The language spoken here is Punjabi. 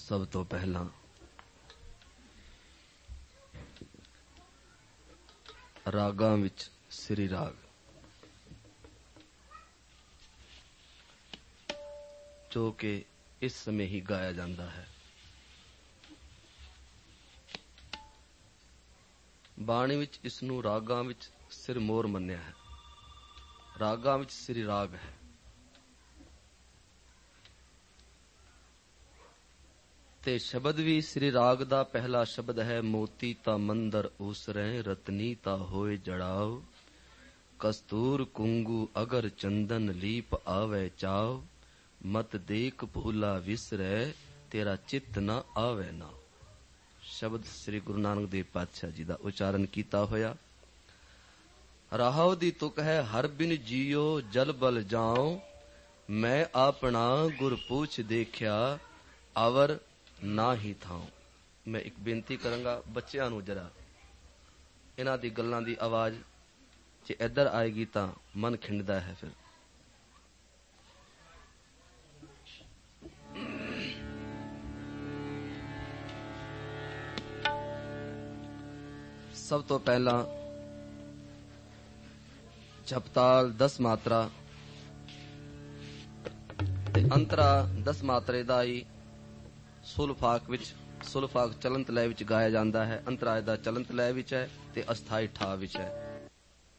ਸਭ ਤੋਂ ਪਹਿਲਾਂ ਰਾਗਾਂ ਵਿੱਚ ਸ੍ਰੀ ਰਾਗ ਜੋ ਕਿ ਇਸ ਸਮੇਂ ਹੀ ਗਾਇਆ ਜਾਂਦਾ ਹੈ। ਬਾਣੀ ਵਿੱਚ ਇਸ ਨੂੰ ਰਾਗਾਂ ਵਿੱਚ ਸਿਰਮੌਰ ਮੰਨਿਆ ਹੈ। ਰਾਗਾਂ ਵਿੱਚ ਸ੍ਰੀ ਰਾਗ ਹੈ। ਤੇ ਸ਼ਬਦ ਵੀ ਸ੍ਰੀ ਰਾਗ ਦਾ ਪਹਿਲਾ ਸ਼ਬਦ ਹੈ। ਮੋਤੀ ਤਾ ਮੰਦਰ ਉਸਰੈ ਰਤਨੀ ਤਾ ਹੋਏ ਜੜਾਓ, ਕਸਤੂਰ ਕੁੰਗੂ ਅਗਰ ਚੰਦਨ ਲੀਪ ਆਵੇ ਚਾਓ, ਮਤ ਦੇਖ ਭੂਲਾ ਵਿਸਰੈ ਤੇਰਾ ਚਿੱਤ ਨਾ ਆਵੇ ਨਾ। ਸ਼ਬਦ ਸ੍ਰੀ ਗੁਰੂ ਨਾਨਕ ਦੇਵ ਪਾਤਸ਼ਾਹ ਜੀ ਦਾ ਉਚਾਰਨ ਕੀਤਾ ਹੋਇਆ। ਰਾਹੋ ਦੀ ਤੁਕ ਹੈ ਹਰ ਬਿਨ ਜੀਓ ਜਲ ਬਲ ਜਾਓ, ਮੈਂ ਆਪਣਾ ਗੁਰ ਪੂਛ ਦੇਖਿਆ ਅਵਰ ਨਾ ਹੀ ਥਾਉ। ਮੈਂ ਇੱਕ ਬੇਨਤੀ ਕਰਾਂਗਾ ਬੱਚਿਆਂ ਨੂੰ, ਜਰਾ ਇਹਨਾਂ ਦੀ ਗੱਲਾਂ ਦੀ ਆਵਾਜ਼ ਜੇ ਇੱਧਰ ਆਏਗੀ ਤਾਂ ਮਨ ਖਿੰਡਦਾ ਹੈ। ਫਿਰ ਸਭ ਤੋਂ ਪਹਿਲਾਂ ਜਪਤਾਲ 10 ਮਾਤਰਾ ਤੇ ਅੰਤਰਾ 10 ਮਾਤਰੇ ਦਾ ਹੀ ਸੁਲਫਾਕ ਚਲੰਤ ਲੈ ਵਿੱਚ ਗਾਇਆ ਜਾਂਦਾ ਹੈ। ਅੰਤਰਾ ਦਾ ਚਲੰਤ ਲੈ ਵਿੱਚ ਹੈ ਤੇ ਅਸਥਾਈ ਠਾ ਵਿੱਚ ਹੈ।